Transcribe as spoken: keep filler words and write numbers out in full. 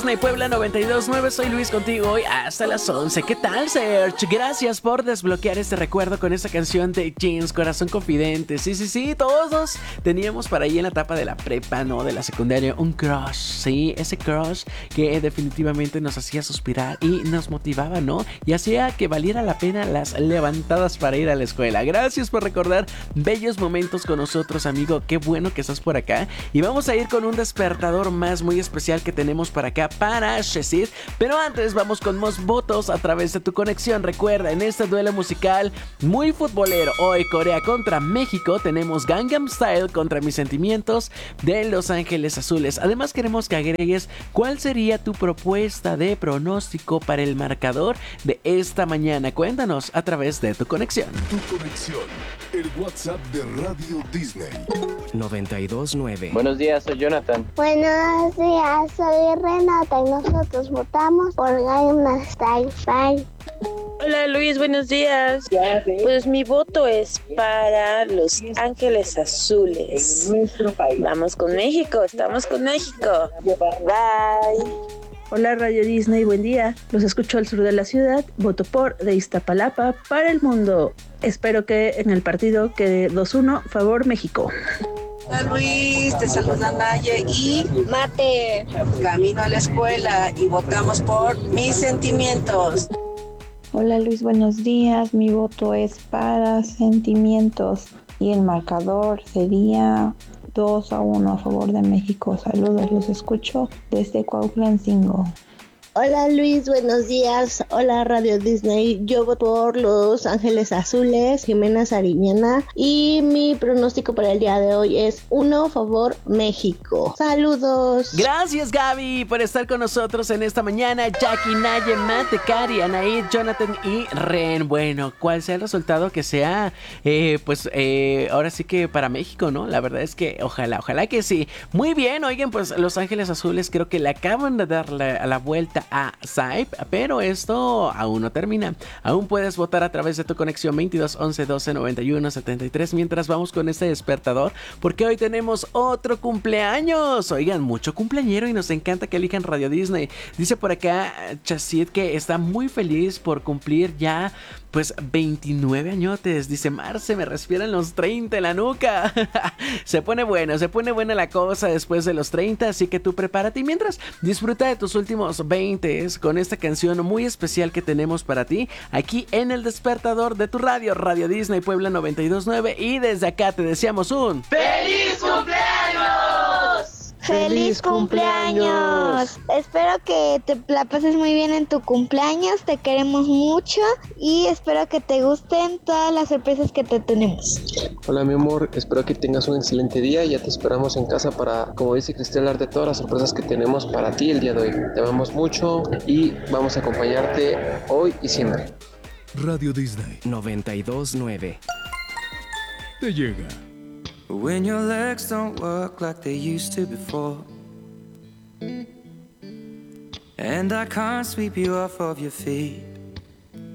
Disney Puebla noventa y dos punto nueve, soy Luis contigo hoy hasta las once. ¿Qué tal, Serge? Gracias por desbloquear este recuerdo con esta canción de Jeans, Corazón Confidente. Sí, sí, sí, todos teníamos para ahí en la etapa de la prepa, ¿no? De la secundaria, un crush, sí, ese crush que definitivamente nos hacía suspirar y nos motivaba, ¿no? Y hacía que valiera la pena las levantadas para ir a la escuela. Gracias por recordar bellos momentos con nosotros, amigo. Qué bueno que estás por acá. Y vamos a ir con un despertador más muy especial que tenemos para acá para Shazid, pero antes vamos con más votos a través de tu conexión. Recuerda, en este duelo musical muy futbolero, hoy Corea contra México, tenemos Gangnam Style contra Mis Sentimientos de Los Ángeles Azules. Además queremos que agregues cuál sería tu propuesta de pronóstico para el marcador de esta mañana. Cuéntanos a través de tu conexión. Tu conexión, el WhatsApp de Radio Disney. noventa y dos punto nueve. Buenos días, soy Jonathan. Buenos días, soy Renata y nosotros votamos por Gangnam Style. Bye. Hola Luis, buenos días. Pues mi voto es para Los Ángeles Azules. Vamos con México, estamos con México. Bye. Hola Radio Disney, buen día. Los escucho al sur de la ciudad. Voto por de Iztapalapa para el mundo. Espero que en el partido quede dos uno, favor México. Hola Luis, te saluda Naye y Mate. Camino a la escuela y votamos por Mis Sentimientos. Hola Luis, buenos días. Mi voto es para Sentimientos y el marcador sería dos a uno a favor de México. Saludos, los escucho desde Cuautlancingo. Hola Luis, buenos días. Hola Radio Disney. Yo voto por Los Ángeles Azules, Jimena Sariñana. Y mi pronóstico para el día de hoy es uno favor México. Saludos. Gracias Gaby por estar con nosotros en esta mañana. Jackie, Naye, Mate, Cari, Anaid, Jonathan y Ren. Bueno, ¿cuál sea el resultado que sea? Eh, pues eh, ahora sí que para México, ¿no? La verdad es que ojalá, ojalá que sí. Muy bien, oigan, pues Los Ángeles Azules creo que le acaban de dar la, a la vuelta a Saip, pero esto aún no termina. Aún puedes votar a través de tu conexión veintidós once doce noventa y uno setenta y tres mientras vamos con este despertador, porque hoy tenemos otro cumpleaños. Oigan, mucho cumpleañero y nos encanta que elijan Radio Disney. Dice por acá Chacid que está muy feliz por cumplir ya pues veintinueve añotes. Dice Marce, me respiran los treinta en la nuca. Se pone bueno, se pone buena la cosa después de los treinta, así que tú prepárate y mientras disfruta de tus últimos veinte con esta canción muy especial que tenemos para ti aquí en el despertador de tu radio, Radio Disney Puebla noventa y dos punto nueve, y desde acá te deseamos un ¡Feliz cumpleaños! ¡Feliz cumpleaños! Espero que te la pases muy bien en tu cumpleaños, te queremos mucho y espero que te gusten todas las sorpresas que te tenemos. Hola mi amor, espero que tengas un excelente día. Ya te esperamos en casa para, como dice Cristian, hablar de todas las sorpresas que tenemos para ti el día de hoy. Te amamos mucho y vamos a acompañarte hoy y siempre. Radio Disney noventa y dos punto nueve. te llega. When your legs don't work like they used to before, and I can't sweep you off of your feet,